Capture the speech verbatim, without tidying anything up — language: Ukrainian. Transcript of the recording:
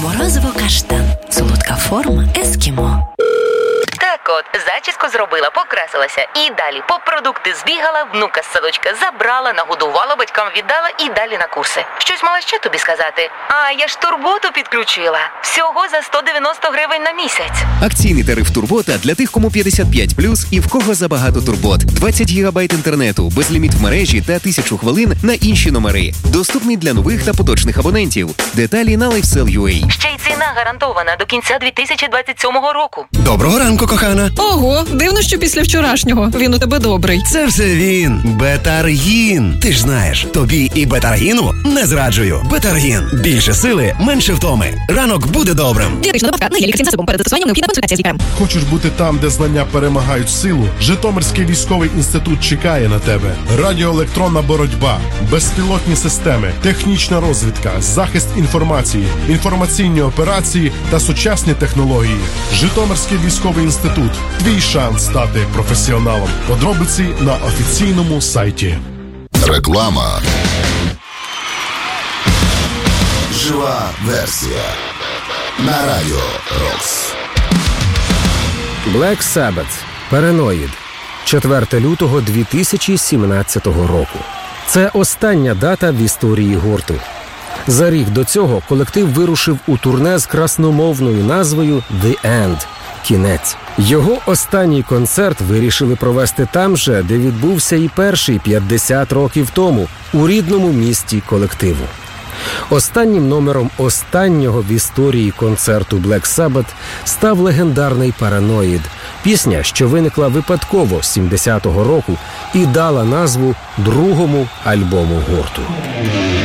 Морозиво-каштан. Солодка форма ескімо. Так от, зачіску зробила, покрасилася і далі по продукти збігала, внука з садочка забрала, нагодувала, батькам віддала і далі на курси. Щось мала ще тобі сказати? А, я ж турботу підключила. Всього за сто дев'яносто гривень на місяць. Акційний тариф Турбота для тих, кому п'ятдесят п'ять плюс і в кого забагато турбот. двадцять гігабайт інтернету, безліміт в мережі та тисячу хвилин на інші номери. Доступний для нових та поточних абонентів. Деталі на LifeSell.ua. Ще й ціна гарантована до кінця дві тисячі двадцять сьомого року. Доброго ранку, кохана. Ого, дивно, що після вчорашнього він у тебе добрий. Це все він. Бетаргін. Ти ж знаєш, тобі і Бетаргіну не зраджую. Бетаргін. Більше сили, менше втоми. Ранок буде добрим. Дієтична добавка не є лікарським засобом. Перед застосуванням необхідна консультація з лікарем. Хочеш бути там, де знання перемагають силу? Житомирський військовий інститут чекає на тебе. Радіоелектронна боротьба, безпілотні системи, технічна розвідка, захист інформації, інформаційні операції та сучасні технології. Житомирський військовий інститут. Твій шанс стати професіоналом. Подробиці на офіційному сайті. Реклама. Жива версія. На радіо Рокс. Black Sabbath. Paranoid. четвертого лютого дві тисячі сімнадцятого року. Це остання дата в історії гурту. За рік до цього колектив вирушив у турне з красномовною назвою «The End» – «Кінець». Його останній концерт вирішили провести там же, де відбувся і перший п'ятдесят років тому, у рідному місті колективу. Останнім номером останнього в історії концерту Black Sabbath став легендарний «Paranoid» – пісня, що виникла випадково сімдесятого року і дала назву другому альбому гурту.